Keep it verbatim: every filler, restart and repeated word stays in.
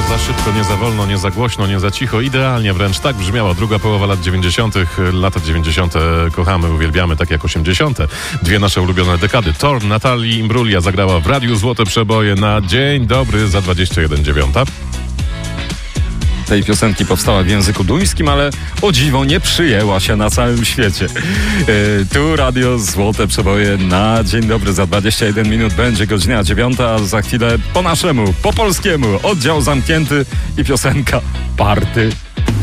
za szybko, nie za wolno, nie za głośno, nie za cicho. Idealnie wręcz tak brzmiała druga połowa lat dziewięćdziesiątych. Lata dziewięćdziesiąte kochamy, uwielbiamy, tak jak osiemdziesiąte. Dwie nasze ulubione dekady. Torn Natalii Imbruglia zagrała w Radiu Złote Przeboje na Dzień Dobry za dwadzieścia jeden dziewiąta. Tej piosenki powstała w języku duńskim, ale o dziwo nie przyjęła się na całym świecie. Yy, tu Radio Złote Przeboje na Dzień Dobry za dwadzieścia jeden minut. Będzie godzina dziewiąta, a za chwilę po naszemu, po polskiemu oddział zamknięty i piosenka Party.